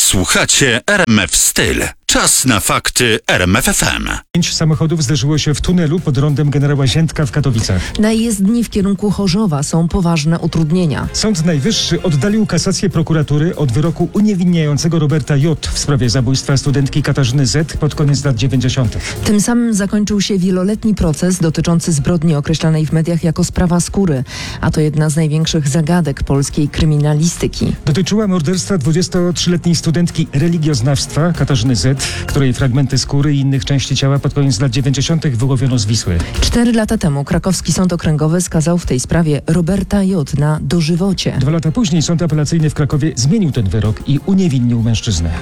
Słuchacie RMF Styl. Czas na fakty RMF FM. 5 samochodów zderzyło się w tunelu pod rondem Generała Ziętka w Katowicach. Na jezdni w kierunku Chorzowa są poważne utrudnienia. Sąd Najwyższy oddalił kasację prokuratury od wyroku uniewinniającego Roberta J. w sprawie zabójstwa studentki Katarzyny Z. pod koniec lat 90. Tym samym zakończył się wieloletni proces dotyczący zbrodni określanej w mediach jako sprawa Skóry, a to jedna z największych zagadek polskiej kryminalistyki. Dotyczyła morderstwa 23-letniej studentki religioznawstwa Katarzyny Z., której fragmenty skóry i innych części ciała pod koniec lat 90. wyłowiono z Wisły. 4 lata temu krakowski sąd okręgowy skazał w tej sprawie Roberta J. na dożywocie. 2 lata później sąd apelacyjny w Krakowie zmienił ten wyrok i uniewinnił mężczyznę.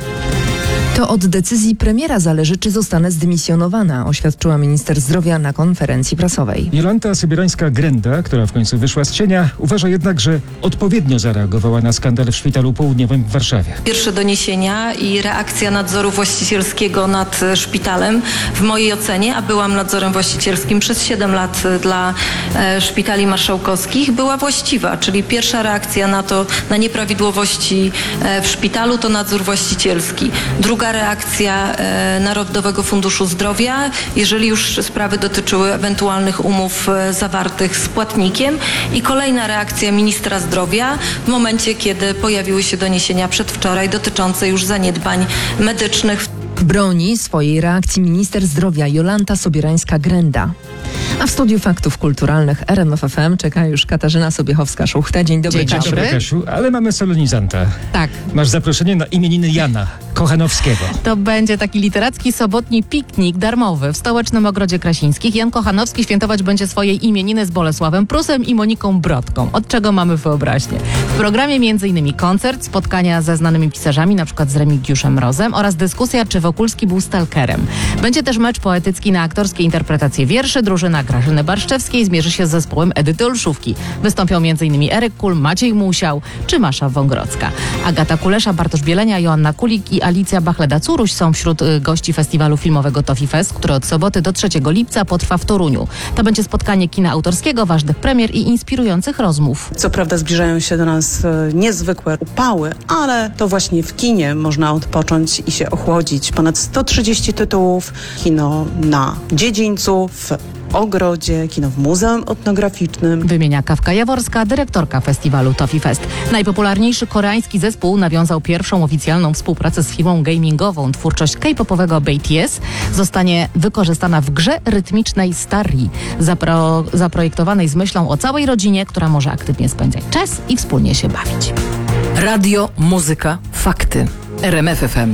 To od decyzji premiera zależy, czy zostanę zdymisjonowana, oświadczyła minister zdrowia na konferencji prasowej. Jolanta Sobierańska-Grenda, która w końcu wyszła z cienia, uważa jednak, że odpowiednio zareagowała na skandal w Szpitalu Południowym w Warszawie. Pierwsze doniesienia i reakcja nadzoru właścicielskiego nad szpitalem w mojej ocenie, a byłam nadzorem właścicielskim przez 7 lat dla szpitali marszałkowskich, była właściwa, czyli pierwsza reakcja na nieprawidłowości w szpitalu to nadzór właścicielski. Druga reakcja Narodowego Funduszu Zdrowia, jeżeli już sprawy dotyczyły ewentualnych umów zawartych z płatnikiem, i kolejna reakcja ministra zdrowia w momencie, kiedy pojawiły się doniesienia przedwczoraj dotyczące już zaniedbań medycznych. Broni swojej reakcji minister zdrowia Jolanta Sobierańska-Grenda. A w studiu faktów kulturalnych RMF FM czeka już Katarzyna Sobiechowska-Szuchta. Dzień dobry, Dzień Kasiu. dobry, Kasiu, ale mamy solenizanta. Tak. Masz zaproszenie na imieniny Jana Kochanowskiego. To będzie taki literacki sobotni piknik darmowy w Stołecznym Ogrodzie Krasińskich. Jan Kochanowski świętować będzie swoje imieniny z Bolesławem Prusem i Moniką Brodką. Od czego mamy wyobraźnię? W programie m.in. koncert, spotkania ze znanymi pisarzami, np. z Remigiuszem Mrozem, oraz dyskusja, czy Wokulski był stalkerem. Będzie też mecz poetycki na aktorskie interpretacje wierszy. Drużyna Grażyny Barszczewskiej zmierzy się z zespołem Edyty Olszówki. Wystąpią m.in. Eryk Kul, Maciej Musiał czy Masza Wągrodzka. Agata Kulesza, Bartosz Bielenia, Joanna Kulik i Alicja Bachleda-Curuś są wśród gości festiwalu filmowego Tofi Fest, który od soboty do 3 lipca potrwa w Toruniu. To będzie spotkanie kina autorskiego, ważnych premier i inspirujących rozmów. Co prawda zbliżają się do nas niezwykłe upały, ale to właśnie w kinie można odpocząć i się ochłodzić. Ponad 130 tytułów, kino na dziedzińcu, w ogrodzie, kino w Muzeum Etnograficznym. Wymienia Kawka Jaworska, dyrektorka festiwalu Tofi Fest. Najpopularniejszy koreański zespół nawiązał pierwszą oficjalną współpracę z firmą gamingową. Twórczość K-popowego BTS zostanie wykorzystana w grze rytmicznej Starry, zaprojektowanej z myślą o całej rodzinie, która może aktywnie spędzać czas i wspólnie się bawić. Radio, muzyka, fakty. RMF FM.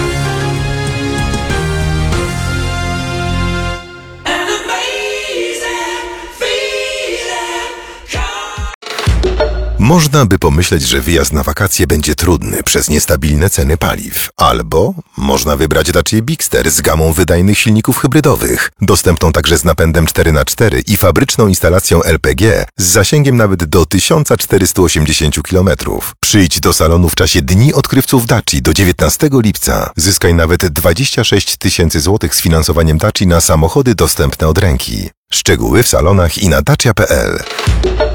Można by pomyśleć, że wyjazd na wakacje będzie trudny przez niestabilne ceny paliw. Albo można wybrać Dacia Bigster z gamą wydajnych silników hybrydowych, dostępną także z napędem 4x4 i fabryczną instalacją LPG z zasięgiem nawet do 1480 km. Przyjdź do salonu w czasie Dni Odkrywców Daci do 19 lipca. Zyskaj nawet 26 000 złotych z finansowaniem Daci na samochody dostępne od ręki. Szczegóły w salonach i na dacia.pl.